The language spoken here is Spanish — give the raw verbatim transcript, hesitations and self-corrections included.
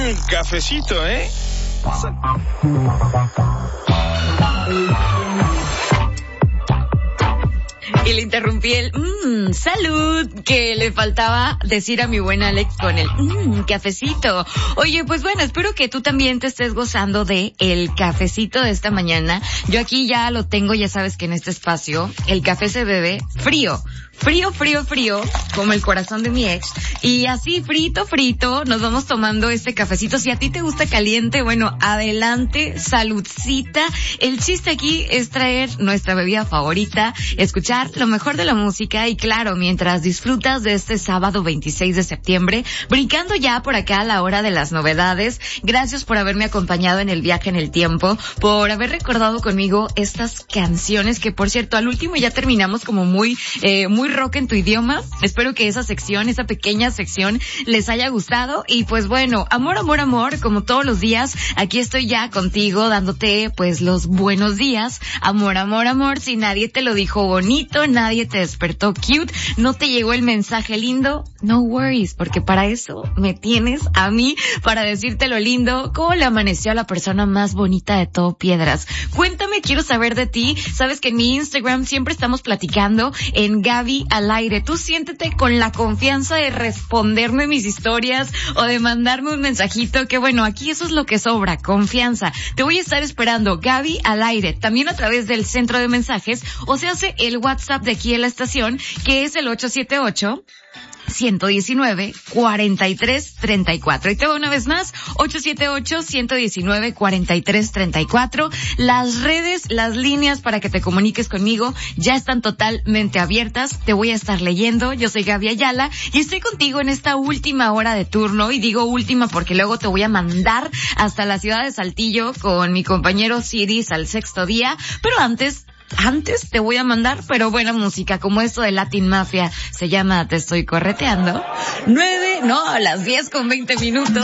Mmm, cafecito, ¿eh? Y le interrumpí el mmm, salud, que le faltaba decir a mi buen Alex con el mmm, cafecito. Oye, pues bueno, espero que tú también te estés gozando de el cafecito de esta mañana. Yo aquí ya lo tengo, ya sabes que en este espacio el café se bebe frío. Frío, frío, frío, como el corazón de mi ex. Y así, frito, frito, nos vamos tomando este cafecito. Si a ti te gusta caliente, bueno, adelante, saludcita. El chiste aquí es traer nuestra bebida favorita, escuchar lo mejor de la música y claro, mientras disfrutas de este sábado veintiséis de septiembre, brincando ya por acá a la hora de las novedades. Gracias por haberme acompañado en el viaje en el tiempo, por haber recordado conmigo estas canciones que, por cierto, al último ya terminamos como muy, eh, muy rock en tu idioma. Espero que esa sección, esa pequeña sección les haya gustado y pues bueno, amor, amor, amor, como todos los días, aquí estoy ya contigo dándote pues los buenos días. Amor, amor, amor, si nadie te lo dijo bonito, nadie te despertó cute, no te llegó el mensaje lindo, no worries, porque para eso me tienes a mí, para decirte lo lindo. ¿Cómo le amaneció a la persona más bonita de todo Piedras? Cuéntame, quiero saber de ti. Sabes que en mi Instagram siempre estamos platicando en Gaby al aire. Tú siéntete con la confianza de responderme mis historias o de mandarme un mensajito, que bueno, aquí eso es lo que sobra, confianza. Te voy a estar esperando, Gaby al aire, también a través del centro de mensajes, o se hace el WhatsApp de aquí en la estación, que es el ocho siete ocho, ciento diecinueve, cuarenta y tres, treinta y cuatro. Y te va una vez más, ocho siete ocho, ciento diecinueve, cuarenta y tres, treinta y cuatro. Las redes, las líneas para que te comuniques conmigo ya están totalmente abiertas. Te voy a estar leyendo. Yo soy Gaby Ayala y estoy contigo en esta última hora de turno. Y digo última porque luego te voy a mandar hasta la ciudad de Saltillo con mi compañero Ciris al sexto día. Pero antes... Antes te voy a mandar, pero buena música, como esto de Latin Mafia, se llama Te Estoy Correteando. Nueve, no, a las diez con veinte minutos.